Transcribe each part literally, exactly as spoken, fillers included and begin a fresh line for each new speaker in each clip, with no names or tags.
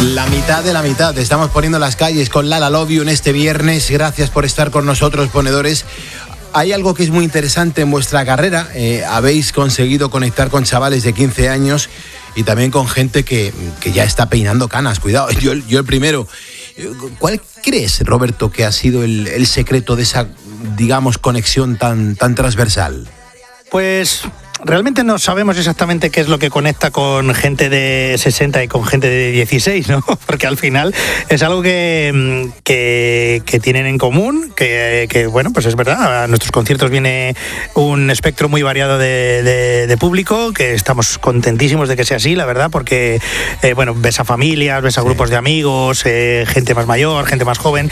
La mitad de la mitad. Estamos poniendo las calles con La La Love You en este viernes. Gracias por estar con nosotros, ponedores. Hay algo que es muy interesante en vuestra carrera. Eh, habéis conseguido conectar con chavales de quince años y también con gente que, que ya está peinando canas. Cuidado, yo, yo el primero. ¿Cuál crees, Roberto, que ha sido el, el secreto de esa, digamos, conexión tan, tan transversal?
Pues realmente no sabemos exactamente qué es lo que conecta con gente de sesenta y con gente de dieciséis, ¿no? Porque al final es algo que, que, que tienen en común, que, que, bueno, pues es verdad, a nuestros conciertos viene un espectro muy variado de, de, de público, que estamos contentísimos de que sea así, la verdad, porque, eh, bueno, ves a familias, ves a sí. grupos de amigos, eh, gente más mayor, gente más joven,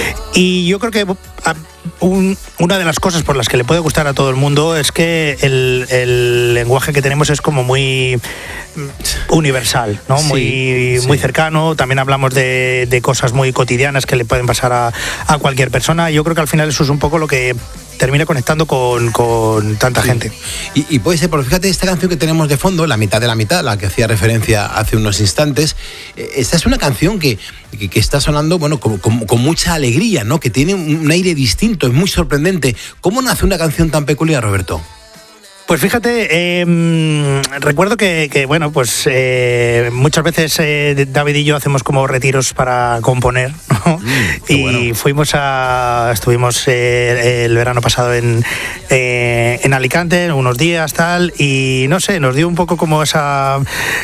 y yo creo que a, un, una de las cosas por las que le puede gustar a todo el mundo es que el, el el lenguaje que tenemos es como muy universal, ¿no? Sí, muy, sí. muy cercano. También hablamos de, de cosas muy cotidianas que le pueden pasar a, a cualquier persona. Yo creo que al final eso es un poco lo que termina conectando con, con tanta sí. gente.
Y, y puede ser, porque fíjate, esta canción que tenemos de fondo, La mitad de la mitad, la que hacía referencia hace unos instantes, esta es una canción que, que, que está sonando, bueno, con, con, con mucha alegría, ¿no? Que tiene un aire distinto, es muy sorprendente. ¿Cómo nace una canción tan peculiar, Roberto?
Pues fíjate, eh, recuerdo que, que, bueno, pues eh, muchas veces eh, David y yo hacemos como retiros para componer, ¿no? Mm, y bueno. fuimos a, estuvimos eh, el verano pasado en, eh, en Alicante, unos días, tal, y no sé, nos dio un poco como esa,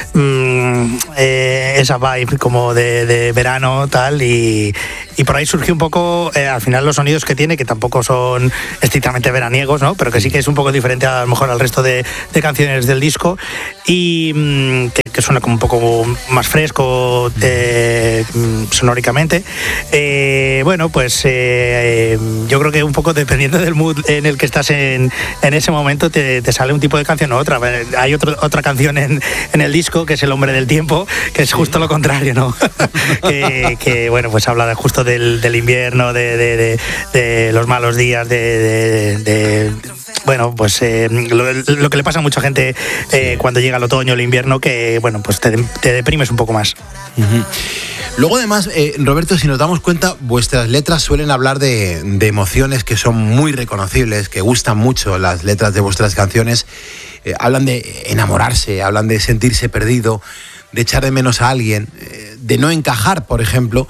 mm, eh, esa vibe como de, de verano, tal, y, y por ahí surgió un poco, eh, al final los sonidos que tiene, que tampoco son estrictamente veraniegos, ¿no? Pero que sí que es un poco diferente a lo mejor al resto de, de canciones del disco, y mmm, que, que suena como un poco más fresco eh, sonóricamente. Eh, bueno, pues eh, yo creo que un poco dependiendo del mood en el que estás en, en ese momento te, te sale un tipo de canción u otra. Hay otro, otra canción en, en el disco que es El hombre del tiempo, que es justo lo contrario, ¿no? que, que bueno, pues habla de, justo del, del invierno, de, de, de, de los malos días, de, de, de bueno, pues eh, lo, lo que le pasa a mucha gente eh, cuando llega el otoño, el invierno, que bueno, pues te, te deprimes un poco más.
Uh-huh. Luego además, eh, Roberto, si nos damos cuenta, vuestras letras suelen hablar de, de emociones que son muy reconocibles, que gustan mucho las letras de vuestras canciones. Eh, hablan de enamorarse, hablan de sentirse perdido, de echar de menos a alguien, eh, de no encajar, por ejemplo.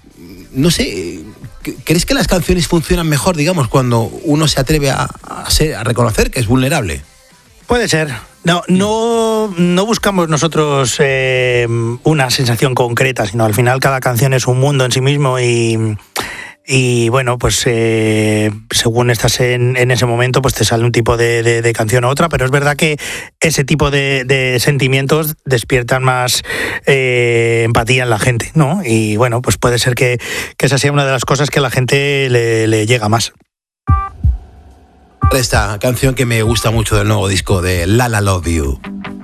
No sé, ¿crees que las canciones funcionan mejor, digamos, cuando uno se atreve a, a, ser, a reconocer que es vulnerable?
Puede ser. No, no, no buscamos nosotros eh, una sensación concreta, sino al final cada canción es un mundo en sí mismo y... Y bueno, pues eh, según estás en, en ese momento, pues te sale un tipo de, de, de canción u otra, pero es verdad que ese tipo de, de sentimientos despiertan más eh, empatía en la gente, ¿no? Y bueno, pues puede ser que, que esa sea una de las cosas que a la gente le, le llega más.
Esta canción que me gusta mucho del nuevo disco de La La Love You.